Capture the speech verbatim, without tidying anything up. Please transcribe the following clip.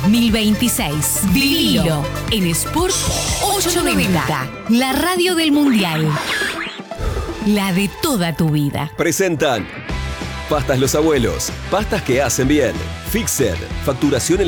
dos mil veintiséis. Vivilo en Sport ochocientos noventa, la radio del Mundial. La de toda tu vida. Presentan Pastas Los Abuelos, pastas que hacen bien. Fixer, facturación